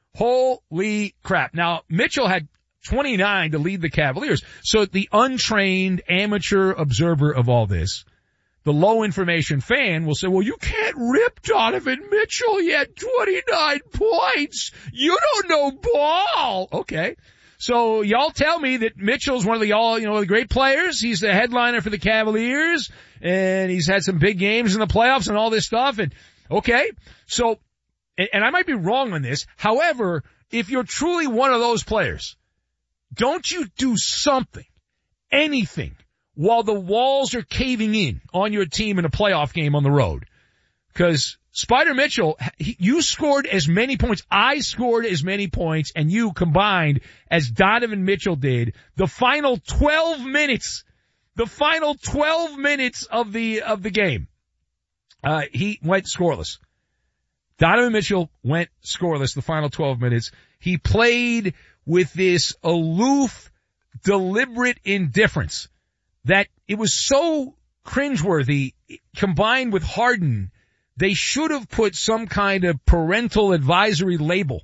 Holy crap. Now, Mitchell had twenty-nine to lead the Cavaliers. So the untrained amateur observer of all this, the low information fan, will say, well, you can't rip Donovan Mitchell. He had twenty-nine points. You don't know ball. Okay. So y'all tell me that Mitchell's one of the all, you know, the great players. He's the headliner for the Cavaliers, and he's had some big games in the playoffs and all this stuff. And okay. So, and, and I might be wrong on this. However, if you're truly one of those players, don't you do something, anything, while the walls are caving in on your team in a playoff game on the road. Because Spider Mitchell, he, you scored as many points, I scored as many points, and you combined as Donovan Mitchell did the final twelve minutes, the final twelve minutes of the, of the game. Uh, he went scoreless. Donovan Mitchell went scoreless the final twelve minutes. He played with this aloof, deliberate indifference that it was so cringeworthy, combined with Harden, they should have put some kind of parental advisory label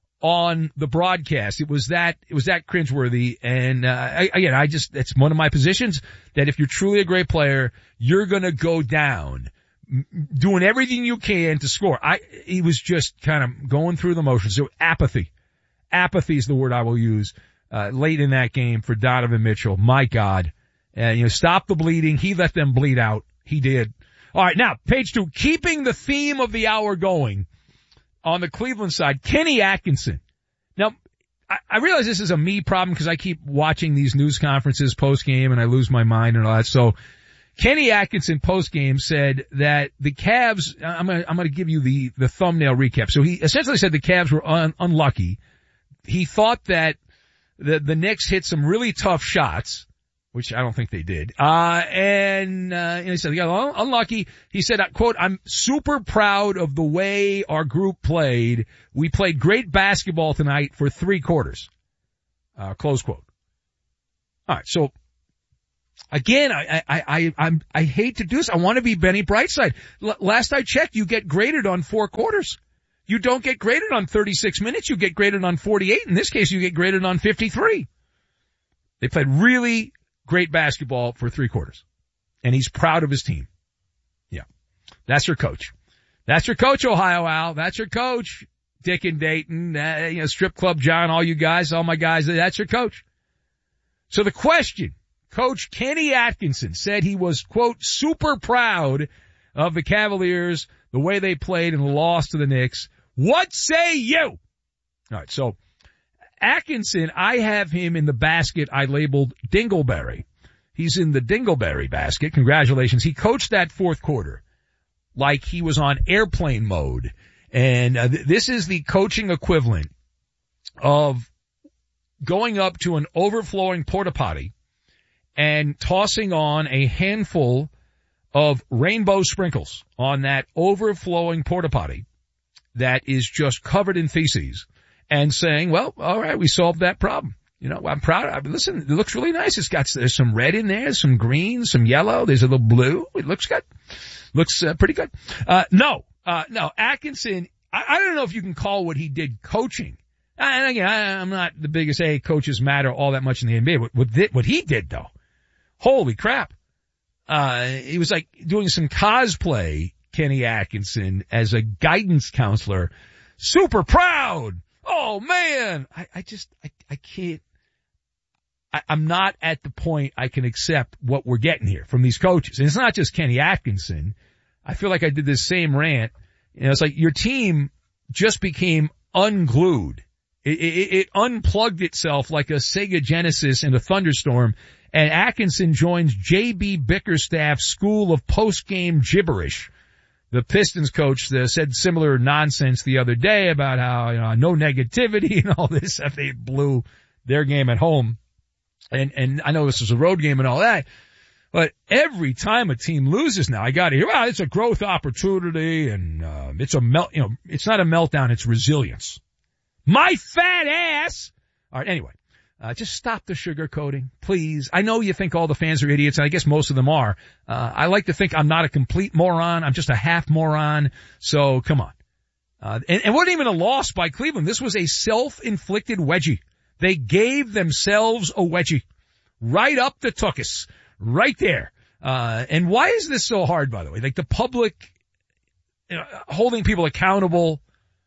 on the broadcast. It was that, it was that cringeworthy. And, uh, I, again, I just, that's one of my positions, that if you're truly a great player, you're gonna go down doing everything you can to score. I, he was just kind of going through the motions. So apathy. Apathy is the word I will use, uh, late in that game for Donovan Mitchell. My God. And, uh, you know, stop the bleeding. He let them bleed out. He did. All right. Now, page two, keeping the theme of the hour going on the Cleveland side, Kenny Atkinson. Now, I, I realize this is a me problem because I keep watching these news conferences post game and I lose my mind and all that. So Kenny Atkinson post game said that the Cavs, I'm going to, I'm going to give you the, the thumbnail recap. So he essentially said the Cavs were un, unlucky. He thought that the, the Knicks hit some really tough shots which I don't think they did. Uh, and, uh, and he said, they got unlucky. He said, quote, I'm super proud of the way our group played. We played great basketball tonight for three quarters. Uh, close quote. All right. So again, I, I, I, I'm, I hate to do this. I want to be Benny Brightside. L- last I checked, you get graded on four quarters. You don't get graded on thirty-six minutes. You get graded on forty-eight. In this case, you get graded on fifty-three. They played really great basketball for three quarters. And he's proud of his team. Yeah. That's your coach. That's your coach, Ohio Al. That's your coach, Dick and Dayton, uh, you know, Strip Club John, all you guys, all my guys. That's your coach. So the question, Coach Kenny Atkinson said he was, quote, super proud of the Cavaliers, the way they played and lost to the Knicks. What say you? All right. So Atkinson, I have him in the basket I labeled Dingleberry. He's in the Dingleberry basket. Congratulations. He coached that fourth quarter like he was on airplane mode. And uh, th- this is the coaching equivalent of going up to an overflowing porta potty and tossing on a handful of rainbow sprinkles on that overflowing porta potty that is just covered in feces. And saying, well, all right, we solved that problem. You know, I'm proud. I mean, listen, it looks really nice. It's got, there's some red in there, some green, some yellow. There's a little blue. It looks good. Looks uh, pretty good. Uh, no, uh, no, Atkinson, I, I don't know if you can call what he did coaching. And again, I, I'm not the biggest, hey, coaches matter all that much in the N B A. What, what, what he did though, holy crap. Uh, he was like doing some cosplay, Kenny Atkinson, as a guidance counselor. Super proud. Oh man, I, I just, I, I can't, I, I'm not at the point I can accept what we're getting here from these coaches. And it's not just Kenny Atkinson. I feel like I did this same rant. You know, it's like your team just became unglued. It, it, it unplugged itself like a Sega Genesis in a thunderstorm, and Atkinson joins J B Bickerstaff's school of post-game gibberish. The Pistons coach uh, said similar nonsense the other day about how, you know, no negativity and all this stuff. They blew their game at home. And, and I know this is a road game and all that, but every time a team loses now, I gotta hear, well, it's a growth opportunity and, uh, it's a melt, you know, it's not a meltdown, it's resilience. My fat ass! Alright, anyway. Uh, just stop the sugarcoating, please. I know you think all the fans are idiots, and I guess most of them are. Uh, I like to think I'm not a complete moron. I'm just a half moron. So come on. Uh, and, and it wasn't even a loss by Cleveland. This was a self-inflicted wedgie. They gave themselves a wedgie. Right up the tuchus. Right there. Uh, and why is this so hard, by the way? Like the public, you know, holding people accountable.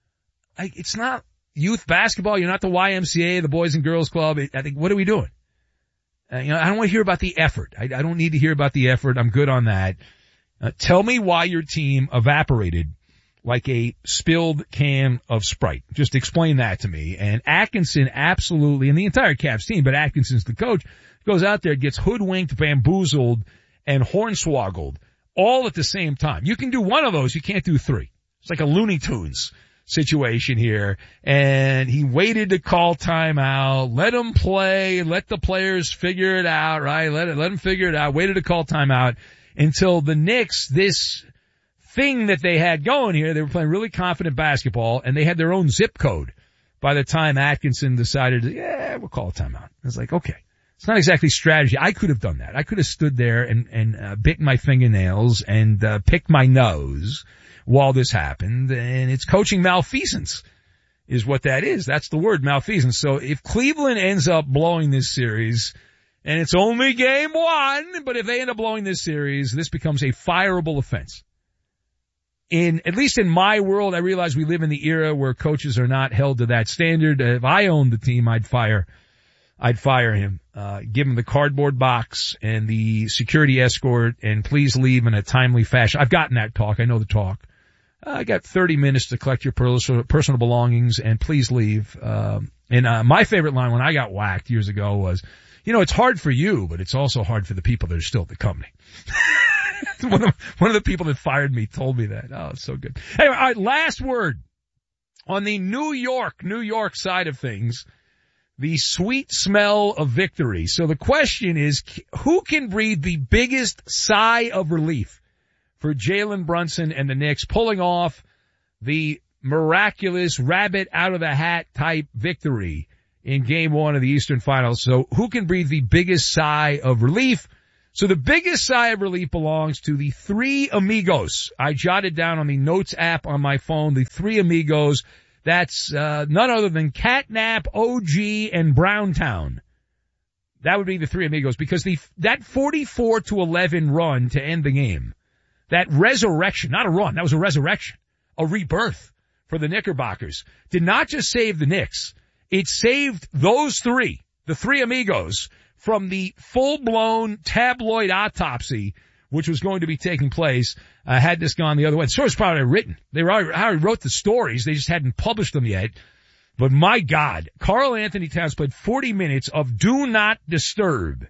I, it's not youth basketball. You're not the Y M C A, the Boys and Girls Club. I think, what are we doing? Uh, you know, I don't want to hear about the effort. I, I don't need to hear about the effort. I'm good on that. Uh, tell me why your team evaporated like a spilled can of Sprite. Just explain that to me. And Atkinson absolutely, and the entire Cavs team, but Atkinson's the coach, goes out there, gets hoodwinked, bamboozled, and hornswoggled all at the same time. You can do one of those. You can't do three. It's like a Looney Tunes situation here. And he waited to call timeout, let them play, let the players figure it out, right? Let it, let them figure it out. Waited to call timeout until the Knicks, this thing that they had going here, they were playing really confident basketball, and they had their own zip code by the time Atkinson decided, yeah, we'll call a timeout. I was like, okay. It's not exactly strategy. I could have done that. I could have stood there and, and, uh, bit my fingernails and, uh, picked my nose while this happened. And it's coaching malfeasance is what that is. That's the word, malfeasance. So if Cleveland ends up blowing this series, and it's only game one, but if they end up blowing this series, this becomes a fireable offense. In, at least in my world, I realize we live in the era where coaches are not held to that standard. If I owned the team, I'd fire, I'd fire him, uh, give him the cardboard box and the security escort, and please leave in a timely fashion. I've gotten that talk. I know the talk. Uh, I got thirty minutes to collect your personal, personal belongings and please leave. Um, and, uh, my favorite line when I got whacked years ago was, you know, it's hard for you, but it's also hard for the people that are still at the company. one, of, one of the people that fired me told me that. Oh, it's so good. Anyway, all right, last word. On the New York, New York side of things, the sweet smell of victory. So the question is, who can breathe the biggest sigh of relief for Jalen Brunson and the Knicks pulling off the miraculous rabbit out of the hat type victory in game one of the Eastern Finals? So who can breathe the biggest sigh of relief? So the biggest sigh of relief belongs to the three amigos. I jotted down on the notes app on my phone, the three amigos. That's uh, none other than Catnap, O G, and Browntown. That would be the three amigos, because the that forty-four to eleven run to end the game, that resurrection, not a run, that was a resurrection, a rebirth for the Knickerbockers, did not just save the Knicks. It saved those three, the three amigos, from the full-blown tabloid autopsy which was going to be taking place uh, had this gone the other way. The story's probably written. They were already, already wrote the stories. They just hadn't published them yet. But my God, Karl Anthony Towns played forty minutes of do not disturb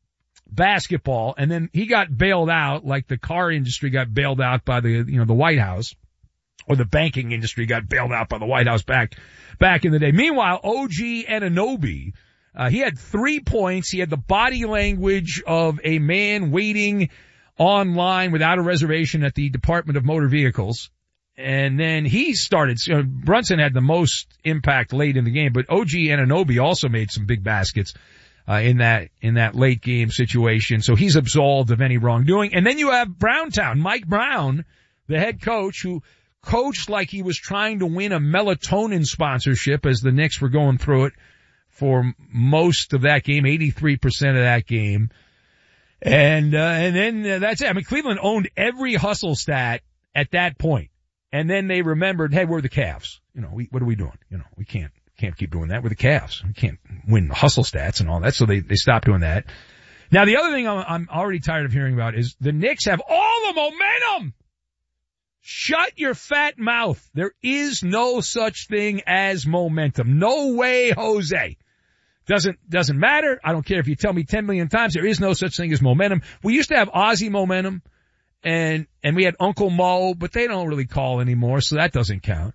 basketball, and then he got bailed out like the car industry got bailed out by the, you know, the White House, or the banking industry got bailed out by the White House back, back in the day. Meanwhile, O G Anunoby, uh, he had three points. He had the body language of a man waiting online without a reservation at the Department of Motor Vehicles. And then he started, you know, Brunson had the most impact late in the game, but O G Anunoby also made some big baskets, uh, in that, in that late game situation. So he's absolved of any wrongdoing. And then you have Browntown, Mike Brown, the head coach, who coached like he was trying to win a melatonin sponsorship as the Knicks were going through it for most of that game, eighty-three percent of that game. And, uh, and then uh, that's it. I mean, Cleveland owned every hustle stat at that point. And then they remembered, hey, we're the Cavs. You know, we, what are we doing? You know, we can't, can't keep doing that. We're the Cavs. We can't win the hustle stats and all that. So they, they stopped doing that. Now, the other thing I'm, I'm already tired of hearing about is the Knicks have all the momentum. Shut your fat mouth. There is no such thing as momentum. No way, Jose. Doesn't, doesn't matter. I don't care if you tell me ten million times. There is no such thing as momentum. We used to have Ozzy momentum, and, and we had Uncle Mo, but they don't really call anymore, so that doesn't count.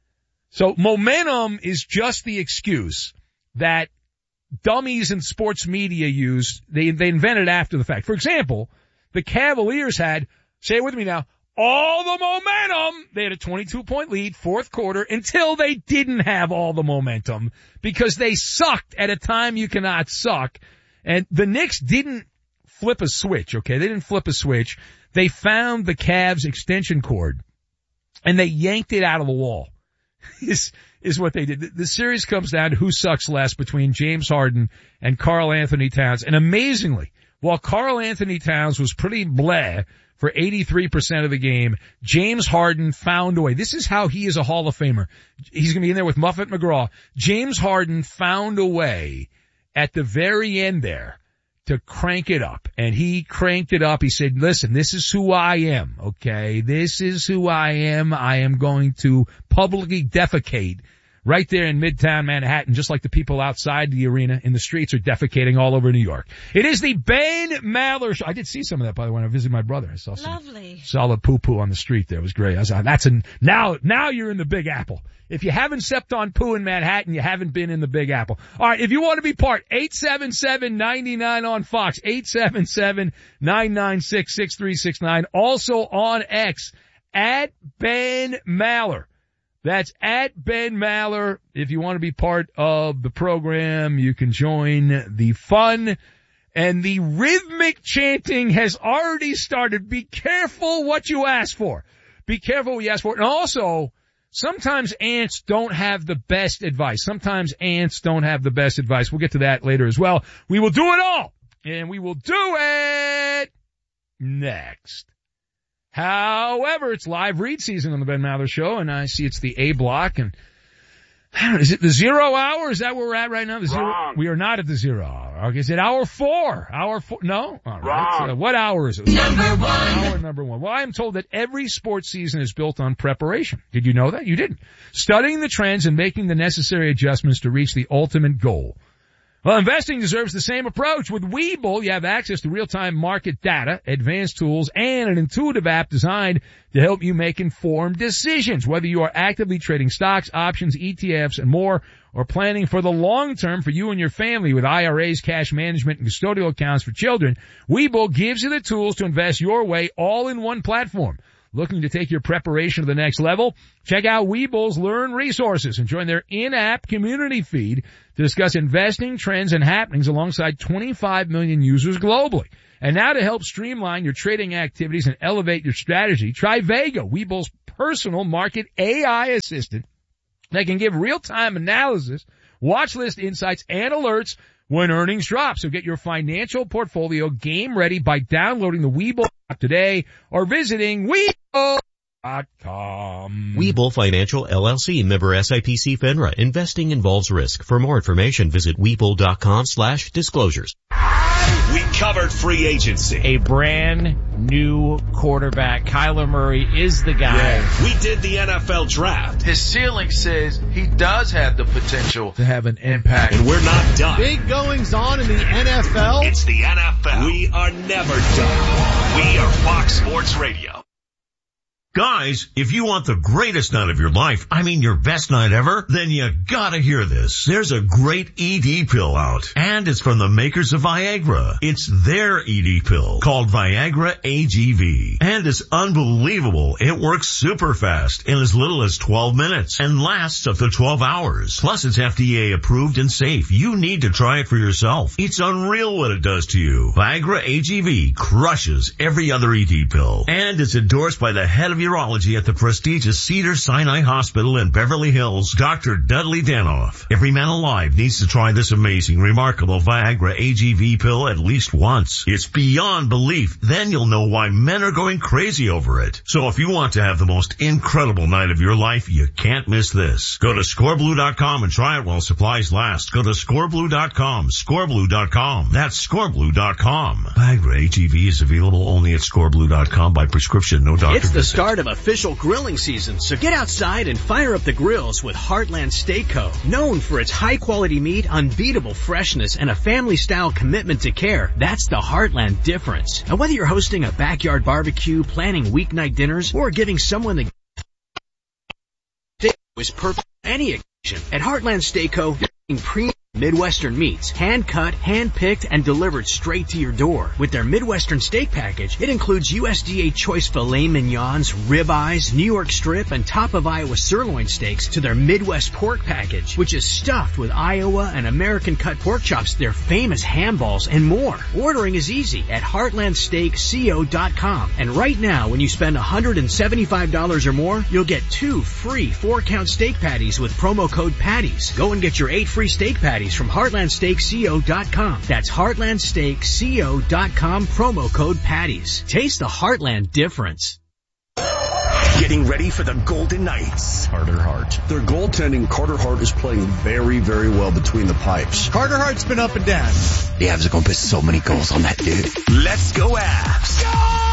So momentum is just the excuse that dummies in sports media use. They, they invented after the fact. For example, the Cavaliers had, say it with me now, all the momentum. They had a twenty-two point lead, fourth quarter, until they didn't have all the momentum because they sucked at a time you cannot suck. And the Knicks didn't flip a switch, okay? They didn't flip a switch. They found the Cavs extension cord and they yanked it out of the wall. is, is what they did. The, the series comes down to who sucks less between James Harden and Karl Anthony Towns. And amazingly, while Karl Anthony Towns was pretty bleh for eighty-three percent of the game, James Harden found a way. This is how he is a Hall of Famer. He's going to be in there with Muffet McGraw. James Harden found a way at the very end there to crank it up. And he cranked it up. He said, listen, this is who I am, okay? This is who I am. I am going to publicly defecate right there in Midtown Manhattan, just like the people outside the arena in the streets are defecating all over New York. It is the Ben Maller Show. I did see some of that, by the way, when I visited my brother. I saw some Lovely. solid poo-poo on the street there. It was great. I was like, that's an, now, now you're in the Big Apple. If you haven't stepped on poo in Manhattan, you haven't been in the Big Apple. All right, if you want to be part, eight seven seven, nine nine on Fox, eight seven seven, nine nine six, six three six nine. Also on X, at Ben Maller. That's at Ben Maller. If you want to be part of the program, you can join the fun. And the rhythmic chanting has already started. Be careful what you ask for. Be careful what you ask for. And also, sometimes ants don't have the best advice. Sometimes ants don't have the best advice. We'll get to that later as well. We will do it all. And we will do it next. However, it's live read season on the Ben Maller Show, and I see it's the A block, and I don't know, is it the zero hour? Is that where we're at right now? The zero? Wrong. We are not at the zero hour. Okay, is it hour four? Hour four? No? All right. Wrong. Uh, what hour is it? Number one. Hour number one. Well, I am told that every sports season is built on preparation. Did you know that? You didn't. Studying the trends and making the necessary adjustments to reach the ultimate goal. Well, investing deserves the same approach. With Webull, you have access to real-time market data, advanced tools, and an intuitive app designed to help you make informed decisions. Whether you are actively trading stocks, options, E T Fs, and more, or planning for the long term for you and your family with I R As, cash management, and custodial accounts for children, Webull gives you the tools to invest your way all in one platform. Looking to take your preparation to the next level? Check out Webull's Learn resources and join their in-app community feed to discuss investing trends and happenings alongside twenty-five million users globally. And now to help streamline your trading activities and elevate your strategy, try Vega, Webull's personal market A I assistant that can give real-time analysis, watch list insights, and alerts when earnings drop. So get your financial portfolio game ready by downloading the Webull app today or visiting Webull dot com. Webull Financial L L C, member S I P C FINRA. Investing involves risk. For more information, visit Webull dot com slash disclosures. We covered free agency. A brand new quarterback. Kyler Murray is the guy. Yeah. We did the N F L draft. His ceiling says he does have the potential to have an impact. And we're not done. Big goings on in the N F L. It's the N F L. We are never done. We are Fox Sports Radio. Guys, if you want the greatest night of your life, I mean your best night ever, then you gotta hear this. There's a great E D pill out, and it's from the makers of Viagra. It's their E D pill called Viagra A G V, and it's unbelievable. It works super fast in as little as twelve minutes and lasts up to twelve hours. Plus, it's F D A approved and safe. You need to try it for yourself. It's unreal what it does to you. Viagra A G V crushes every other E D pill, and it's endorsed by the head of urology at the prestigious Cedars-Sinai Hospital in Beverly Hills, Doctor Dudley Danoff. Every man alive needs to try this amazing, remarkable Viagra A G V pill at least once. It's beyond belief. Then you'll know why men are going crazy over it. So if you want to have the most incredible night of your life, you can't miss this. Go to score blue dot com and try it while supplies last. Go to score blue dot com, score blue dot com. That's score blue dot com. Viagra A G V is available only at score blue dot com by prescription. No doctor It's the visit. start of official grilling season, so get outside and fire up the grills with Heartland Steak Co. Known for its high-quality meat, unbeatable freshness, and a family-style commitment to care, that's the Heartland difference. And whether you're hosting a backyard barbecue, planning weeknight dinners, or giving someone the steak is perfect for any occasion, at Heartland Steak Co. Premium Midwestern meats, hand-cut, hand-picked, and delivered straight to your door. With their Midwestern steak package, it includes U S D A choice filet mignons, ribeyes, New York strip, and top of Iowa sirloin steaks to their Midwest pork package, which is stuffed with Iowa and American cut pork chops, their famous ham balls, and more. Ordering is easy at heartland steak co dot com. And right now, when you spend one hundred seventy-five dollars or more, you'll get two free four-count steak patties with promo code PATTIES. Go and get your eight free steak patties from heartland steak co dot com. That's heartland steak co dot com, promo code PATTIES. Taste the Heartland difference. Getting ready for the Golden Knights. Carter Hart. Their goaltending, Carter Hart is playing very, very well between the pipes. Carter Hart's been up and down. The Avs are going to put so many goals on that dude. Let's go Avs.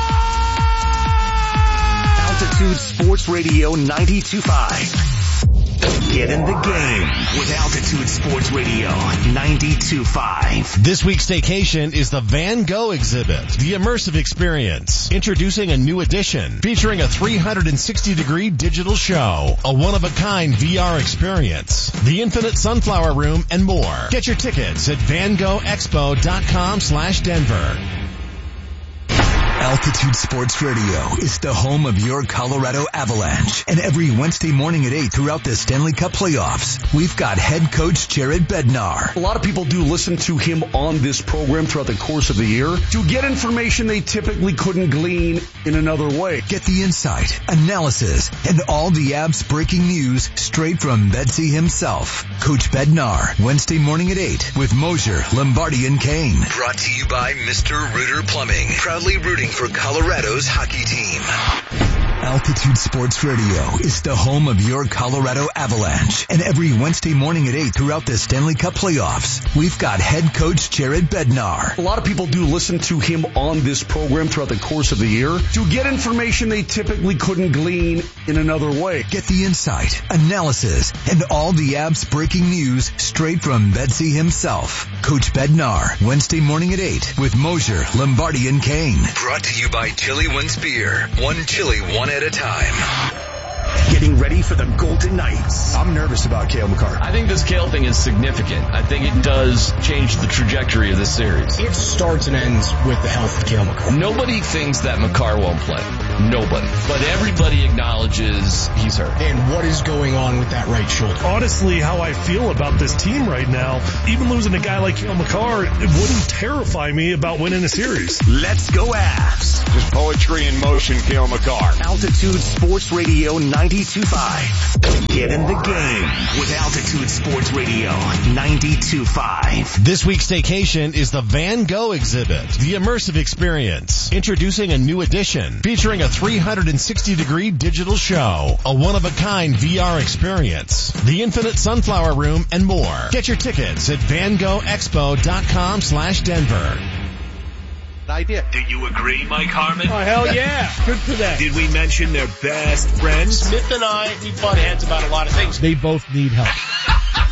Go! Altitude Sports Radio ninety-two point five. Get in the game with Altitude Sports Radio ninety-two point five. This week's staycation is the Van Gogh exhibit, the immersive experience. Introducing a new edition featuring a three hundred sixty degree digital show, a one-of-a-kind V R experience, the Infinite Sunflower Room, and more. Get your tickets at van gogh expo dot com slash Denver. Altitude Sports Radio is the home of your Colorado Avalanche. And every Wednesday morning at eight throughout the Stanley Cup playoffs, we've got head coach Jared Bednar. A lot of people do listen to him on this program throughout the course of the year to get information they typically couldn't glean in another way. Get the insight, analysis, and all the Abs breaking news straight from Betsy himself. Coach Bednar, Wednesday morning at eight with Mosier, Lombardi, and Kane. Brought to you by Mister Rooter Plumbing. Proudly rooting for Colorado's hockey team. Altitude Sports Radio is the home of your Colorado Avalanche. And every Wednesday morning at eight throughout the Stanley Cup playoffs, we've got head coach Jared Bednar. A lot of people do listen to him on this program throughout the course of the year to get information they typically couldn't glean in another way. Get the insight, analysis, and all the Abs breaking news straight from Betsy himself. Coach Bednar, Wednesday morning at eight with Mosier, Lombardi, and Kane. Brought to you by Chili Wins Beer. One chili, one at a time. Getting ready for the Golden Knights. I'm nervous about Cale Makar. I think this Cale thing is significant. I think it does change the trajectory of this series. It starts and ends with the health of Cale Makar. Nobody thinks that Makar won't play. Nobody. But everybody acknowledges he's hurt. And what is going on with that right shoulder? Honestly, how I feel about this team right now, even losing a guy like Cale Makar, it wouldn't terrify me about winning a series. Let's go Avs. Just poetry in motion, Cale Makar. Altitude Sports Radio ninety-two point five. Get in the game with Altitude Sports Radio ninety-two point five. This week's staycation is the Van Gogh exhibit, the immersive experience. Introducing a new edition featuring a three hundred sixty degree digital show, a one-of-a-kind V R experience, the infinite sunflower room, and more. Get your tickets at van gogh expo dot com slash Denver. Idea. Do you agree, Mike Harmon? Oh, hell yeah. Good for them. Did we mention they're best friends? Smith and I, we butt heads about a lot of things. They both need help.